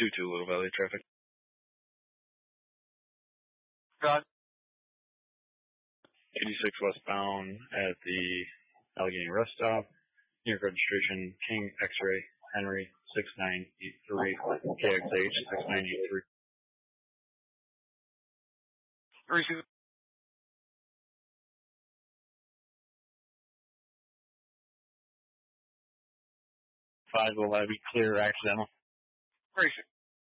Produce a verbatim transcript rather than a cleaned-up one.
two two Little Valley traffic. God. eighty-six westbound at the Allegheny rest stop. New York registration King X-ray Henry six nine eight three K X H six nine eight three. Receive. Five will be clear accidental. Receive.